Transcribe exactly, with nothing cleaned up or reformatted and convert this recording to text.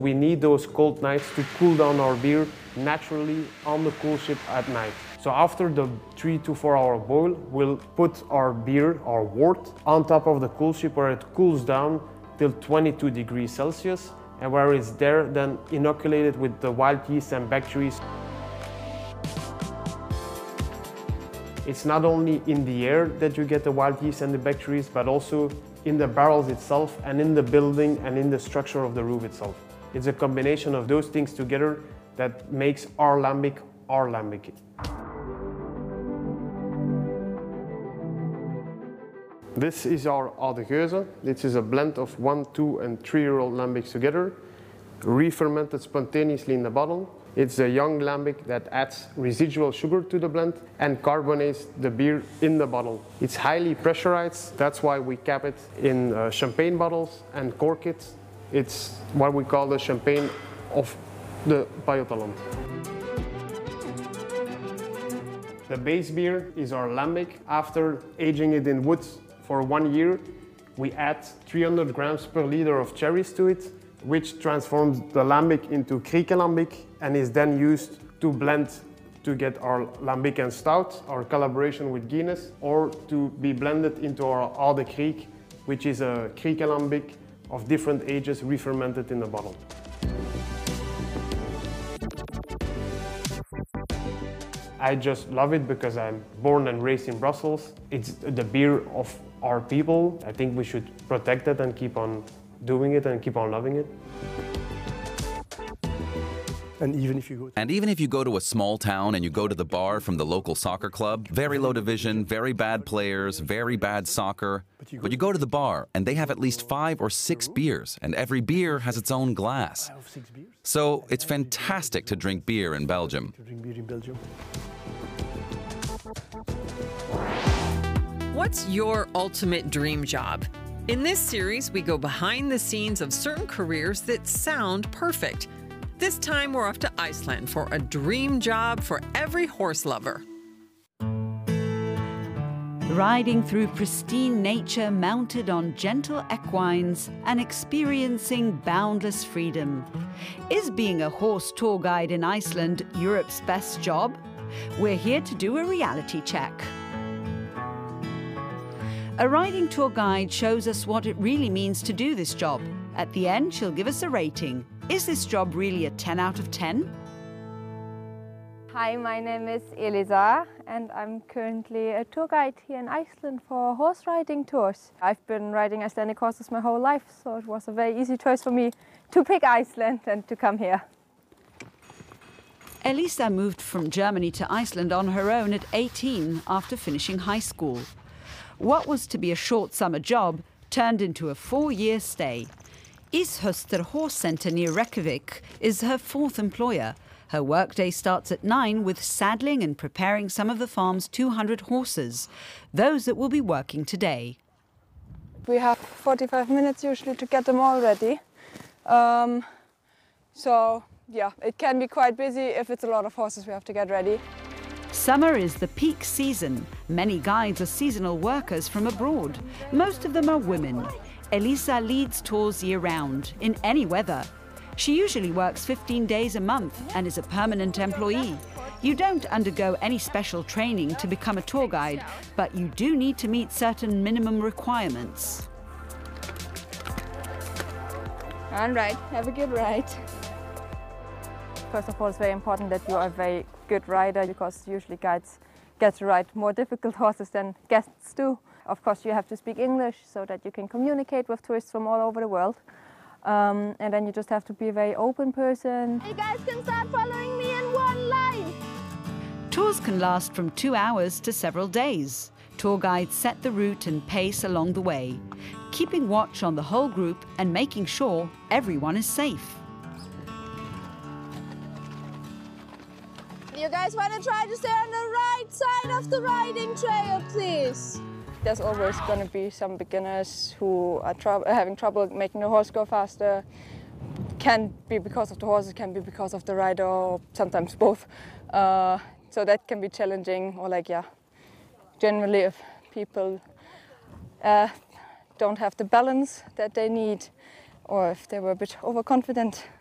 We need those cold nights to cool down our beer naturally on the cool ship at night. So after the three to four hour boil, we'll put our beer, our wort, on top of the cool ship where it cools down till twenty-two degrees Celsius, and where it's there then inoculated with the wild yeast and bacteria. It's not only in the air that you get the wild yeast and the bacteria, but also in the barrels itself and in the building and in the structure of the roof itself. It's a combination of those things together that makes our lambic our lambic. This is our Oude Geuze. This is a blend of one, two and three year old lambics together, re-fermented spontaneously in the bottle. It's a young lambic that adds residual sugar to the blend and carbonates the beer in the bottle. It's highly pressurized, that's why we cap it in uh, champagne bottles and cork it. It's what we call the champagne of the Buitenland. The base beer is our lambic. After aging it in wood for one year, we add three hundred grams per liter of cherries to it, which transforms the lambic into krieke lambic and is then used to blend to get our lambic and stout, our collaboration with Guinness, or to be blended into our Oude Kriek, which is a krieke lambic of different ages re-fermented in the bottle. I just love it because I'm born and raised in Brussels. It's the beer of our people. I think we should protect it and keep on doing it and keep on loving it. And even if you go and even if you go to a small town and you go to the bar from the local soccer club, very low division, very bad players, very bad soccer, but you go, but you go to the bar and they have at least five or six beers, and every beer has its own glass. So it's fantastic to drink beer in Belgium. What's your ultimate dream job? In this series, we go behind the scenes of certain careers that sound perfect. This time, we're off to Iceland for a dream job for every horse lover. Riding through pristine nature mounted on gentle equines and experiencing boundless freedom. Is being a horse tour guide in Iceland Europe's best job? We're here to do a reality check. A riding tour guide shows us what it really means to do this job. At the end, she'll give us a rating. Is this job really a ten out of ten? Hi, my name is Elisa and I'm currently a tour guide here in Iceland for horse riding tours. I've been riding Icelandic horses my whole life, so it was a very easy choice for me to pick Iceland and to come here. Elisa moved from Germany to Iceland on her own at eighteen after finishing high school. What was to be a short summer job turned into a four-year stay. Ishöster Horse Centre near Reykjavik is her fourth employer. Her workday starts at nine with saddling and preparing some of the farm's two hundred horses, those that will be working today. We have forty-five minutes usually to get them all ready. Um, so, yeah, it can be quite busy if it's a lot of horses we have to get ready. Summer is the peak season. Many guides are seasonal workers from abroad. Most of them are women. Elisa leads tours year-round, in any weather. She usually works fifteen days a month and is a permanent employee. You don't undergo any special training to become a tour guide, but you do need to meet certain minimum requirements. All right, have a good ride. First of all, it's very important that you are a very good rider, because usually guides get to ride more difficult horses than guests do. Of course, you have to speak English so that you can communicate with tourists from all over the world. Um, and then you just have to be a very open person. You guys can start following me in one line. Tours can last from two hours to several days. Tour guides set the route and pace along the way, keeping watch on the whole group and making sure everyone is safe. You guys want to try to stay on the right side of the riding trail, please? There's always going to be some beginners who are trou having trouble making the horse go faster. Can be because of the horses, can be because of the rider, or sometimes both. Uh, so that can be challenging, or like, yeah, generally if people uh, don't have the balance that they need, or if they were a bit overconfident.